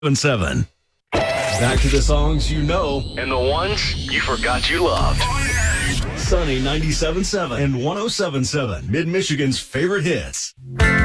7. Back to the songs you know And the ones you forgot you loved. Sunny 97.7 and 107.7, Mid-Michigan's favorite hits.